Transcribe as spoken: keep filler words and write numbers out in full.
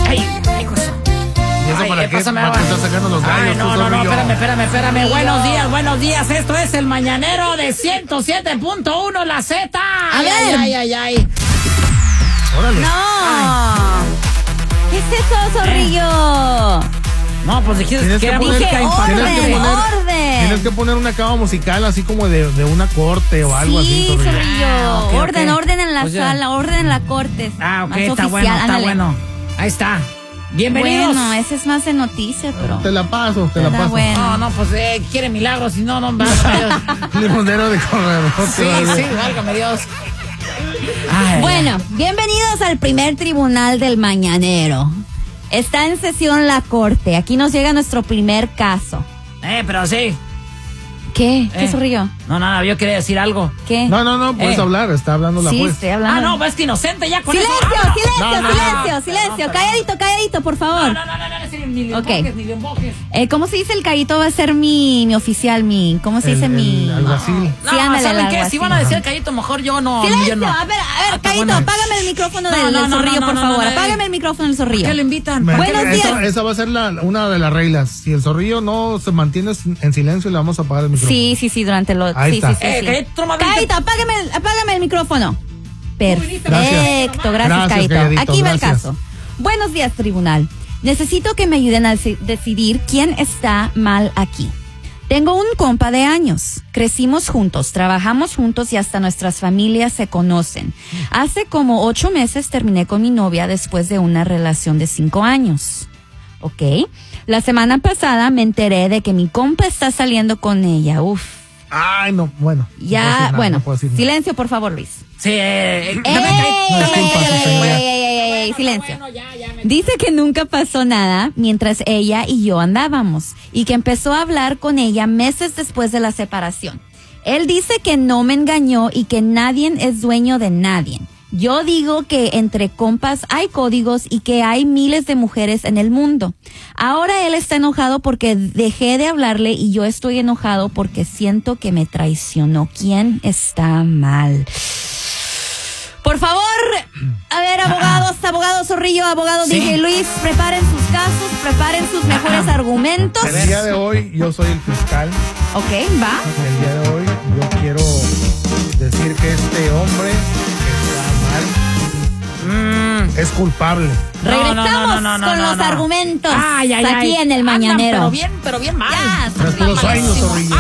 Ay, hijo de su- ¿Y eso Ay, para eh, qué? pásame ¿Para agua. qué estás sacando los gallos? Ay, tú, no, no, no, Zorrillo? espérame, espérame, espérame. Buenos días, buenos días. Esto es el Mañanero de ciento siete punto uno, la Z. A Ay, ver. ay, ay, ay, ay. Órale. No. ¿Qué es eso, Zorrillo? No, pues dijiste Tienes que que era poner- música Dije infantil. Tienes que orden, poner- orden. Tienes que poner una cama musical así como de, de una corte o algo así, Sí, Zorrillo. Zorrillo. Ah, ok, orden, ok. orden en la Pues ya. sala, orden en la corte. Ah, ok, Más está oficial, bueno, está ándale. bueno. Ahí está. Bienvenidos. Bueno, ese es más de noticias, pero... Te la paso, te la Está paso. bueno. No, no, pues eh, quiere milagros, si no, no va a Limonero de corredor. Sí, sí, válgame Dios. Ay, Bueno, bienvenidos al primer tribunal del Mañanero. Está en sesión la corte. Aquí nos llega nuestro primer caso. Eh, pero sí. ¿Qué? ¿Qué, Eh. Zorrillo? No, nada, yo quería decir algo. ¿Qué? No, no, no, puedes Eh. hablar, está hablando la sí, juez. estoy hablando. Ah, no, pues que inocente ya con Silencio, eso. ¡Ah! silencio, No, no, silencio, no. silencio. Perdón, Calladito, calladito, por favor. No, no, no, no, no, no, ni le Ok. emboques, ni le emboques. Eh, ¿Cómo se dice el callito? Va a ser mi, mi oficial, mi... ¿Cómo se El- dice el mi...? alguacil. No, Sí, ándale, ¿saben el qué? Si alguacil. van a decir callito, mejor yo no. yo Silencio, no. a ver, a ver, Ah, está Callito, bueno. apágame el micrófono No, del, no, del no, zorrillo, no, por no, favor. no, no, Apágame eh. el micrófono del zorrillo. ¿Qué le invitan? Me- Buenos esa, días. esa va a ser la, una de las reglas. Si el zorrillo no se mantiene en silencio, le vamos a apagar el micrófono. Sí, sí, sí, durante los... Ahí sí, está. sí, sí, Eh, sí. Callito, toma veinte. Callito, apágame, el- apágame el micrófono. Perfecto, Gracias. gracias, Gracias, Callito. Calladito, Aquí va el gracias. caso. Buenos días, tribunal. Necesito que me ayuden a deci- decidir quién está mal aquí. Tengo un compa de años. Crecimos juntos, trabajamos juntos y hasta nuestras familias se conocen. Hace como ocho meses terminé con mi novia después de una relación de cinco años. ¿Ok? La semana pasada me enteré de que mi compa está saliendo con ella. Uf. Ay, no, bueno. no puedo Ya, decir nada, bueno. no puedo decir nada. Silencio, por favor, Luis. Sí, eh, eh, ¡Ey! dame Callito, No, dame disculpa, Callito. señora. ey, ey, ey, ey, ey, silencio. Bueno, ya, ya me- Dice que nunca pasó nada mientras ella y yo andábamos y que empezó a hablar con ella meses después de la separación. Él dice que no me engañó y que nadie es dueño de nadie. Yo digo que entre compas hay códigos y que hay miles de mujeres en el mundo. Ahora él está enojado porque dejé de hablarle y yo estoy enojado porque siento que me traicionó. ¿Quién está mal? Por favor, a ver, abogados, abogados Zorrillo, abogado Sí. D J Luis, preparen sus casos, preparen sus mejores argumentos. El día de hoy yo soy el fiscal. Ok, va. El día de hoy yo quiero decir que este hombre está mal. Mm. Es culpable. No, Regresamos no, no, no, no, con no, los no. argumentos Ay, ay, aquí ay. en el Andan, Mañanero. Pero bien, pero bien mal. Ya, Tras puros años, zorrillo.